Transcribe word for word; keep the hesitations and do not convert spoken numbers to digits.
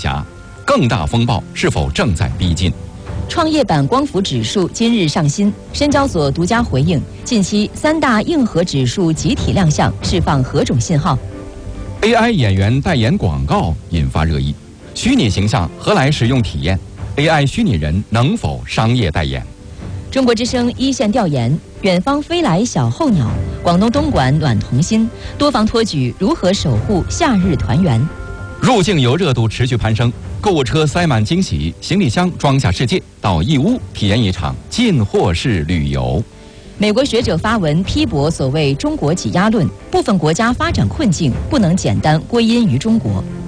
霞，更大风暴是否正在逼近？ 创业板光伏指数今日上新，深交所独家回应，近期三大硬核指数集体亮相，释放何种信号 ？A I 演员代言广告引发热议，虚拟形象何来使用体验 ？A I 虚拟人能否商业代言？ 中国之声一线调研：远方飞来小候鸟，广东东莞暖童心，多方托举如何守护夏日团圆？ 入境游热度持续攀升，购物车塞满惊喜，行李箱装下世界，到义乌体验一场进货式旅游。 美国学者发文批驳所谓中国挤压论，部分国家发展困境不能简单归因于中国。